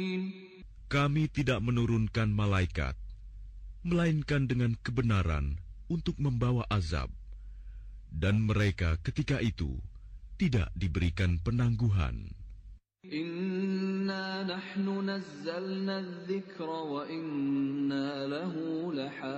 Kami tidak menurunkan malaikat, melainkan dengan kebenaran untuk membawa azab, dan mereka ketika itu tidak diberikan penangguhan. Inna nahnu nazzalna adh-dhikra wa inna lahu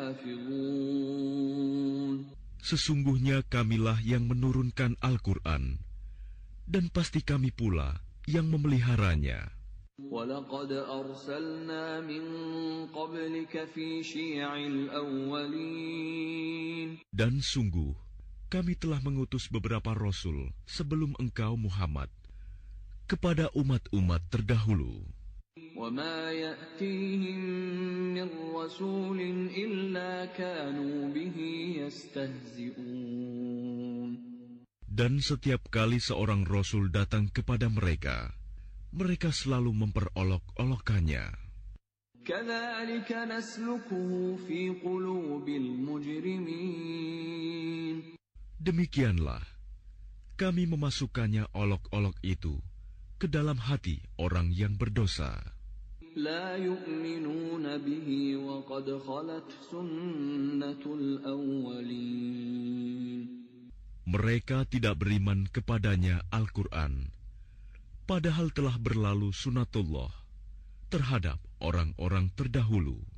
lahafizun. Sesungguhnya kamilah yang menurunkan Al-Quran, dan pasti kami pula yang memeliharanya. وَلَقَدْ أَرْسَلْنَا مِنْ قَبْلِكَ فِي شِيَعِ الْأَوَّلِينَ. Dan sungguh, kami telah mengutus beberapa rasul sebelum engkau Muhammad kepada umat-umat terdahulu. وَمَا يَأْتِيهِمْ مِنْ رَسُولٍ إِلَّا كَانُوا بِهِ يَسْتَهْزِئُونَ. Dan setiap kali seorang rasul datang kepada mereka, mereka selalu memperolok-olokkannya. كَذَلِكَ نَسْلُكُهُ فِي قُلُوبِ الْمُجْرِمِينَ. Demikianlah, kami memasukkannya olok-olok itu ke dalam hati orang yang berdosa. لَا يُؤْمِنُونَ بِهِ وَقَدْ خَلَتْ سُنَّةُ الْأَوَّلِينَ. Mereka tidak beriman kepadanya Al-Quran, padahal telah berlalu sunatullah terhadap orang-orang terdahulu.